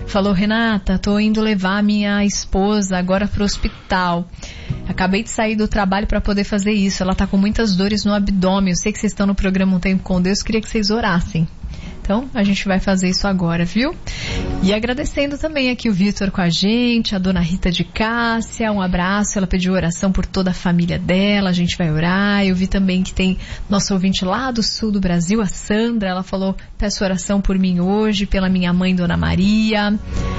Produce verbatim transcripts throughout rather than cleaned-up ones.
falou: Renata, tô indo levar minha esposa agora pro hospital. Acabei de sair do trabalho para poder fazer isso. Ela tá com muitas dores no abdômen. Eu sei que vocês estão no programa Um Tempo com Deus, queria que vocês orassem. Então, a gente vai fazer isso agora, viu? E agradecendo também aqui o Vitor com a gente, a dona Rita de Cássia, um abraço. Ela pediu oração por toda a família dela, a gente vai orar. Eu vi também que tem nosso ouvinte lá do sul do Brasil, a Sandra. Ela falou: peço oração por mim hoje, pela minha mãe, Dona Maria.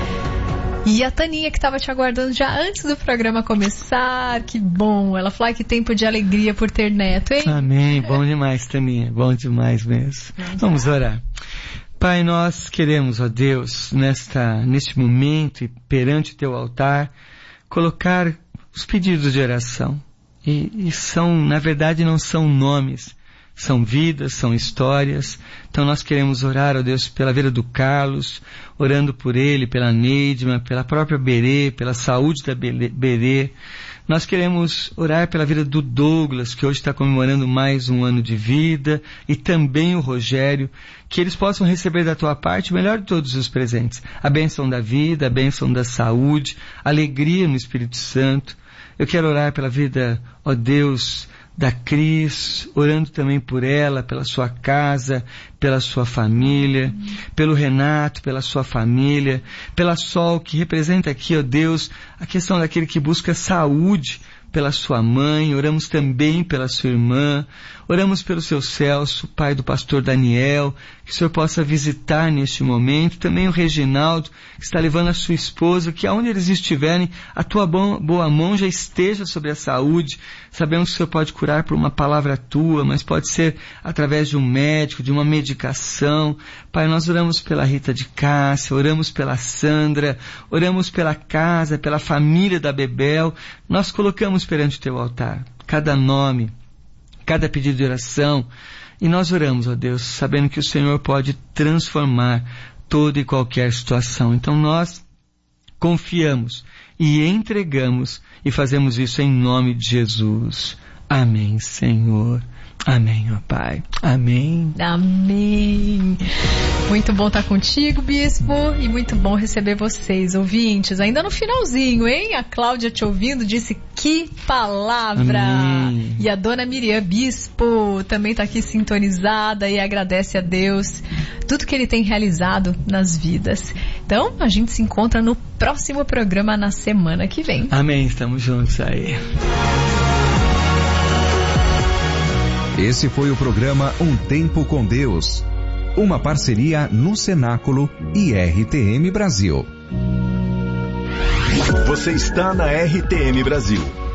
E a Taninha, que estava te aguardando já antes do programa começar. Que bom. Ela falou: que tempo de alegria por ter neto, hein? Amém. Bom demais, Taninha. Bom demais mesmo. Vamos orar. Pai, nós queremos, ó Deus, nesta, neste momento e perante o teu altar, colocar os pedidos de oração. E, e são, na verdade, não são nomes, são vidas, são histórias. Então nós queremos orar, ó Deus, pela vida do Carlos, orando por ele, pela Neidma, pela própria Berê, pela saúde da Berê. Nós queremos orar pela vida do Douglas, que hoje está comemorando mais um ano de vida, e também o Rogério, que eles possam receber da tua parte o melhor de todos os presentes. A bênção da vida, a bênção da saúde, alegria no Espírito Santo. Eu quero orar pela vida, ó Deus, da Cris, orando também por ela, pela sua casa, pela sua família, pelo Renato, pela sua família, pela Sol, que representa aqui, ó Deus, a questão daquele que busca saúde, pela sua mãe. Oramos também pela sua irmã, oramos pelo seu Celso, pai do pastor Daniel, que o Senhor possa visitar neste momento, também o Reginaldo, que está levando a sua esposa, que aonde eles estiverem, a tua boa mão já esteja sobre a saúde. Sabemos que o Senhor pode curar por uma palavra tua, mas pode ser através de um médico, de uma medicação. Pai, nós oramos pela Rita de Cássia, oramos pela Sandra, oramos pela casa, pela família da Bebel. Nós colocamos perante o teu altar cada nome, cada pedido de oração, e nós oramos, ó Deus, sabendo que o Senhor pode transformar toda e qualquer situação. Então nós confiamos e entregamos e fazemos isso em nome de Jesus. Amém, Senhor. Amém, ó Pai. Amém. Amém. Muito bom estar contigo, Bispo, e muito bom receber vocês, ouvintes. Ainda no finalzinho, hein? A Cláudia te ouvindo disse: que palavra! Amém. E a dona Miriam Bispo também está aqui sintonizada e agradece a Deus tudo que ele tem realizado nas vidas. Então, a gente se encontra no próximo programa na semana que vem. Amém. Estamos juntos aí. Esse foi o programa Um Tempo com Deus, uma parceria no Cenáculo e R T M Brasil. Você está na R T M Brasil.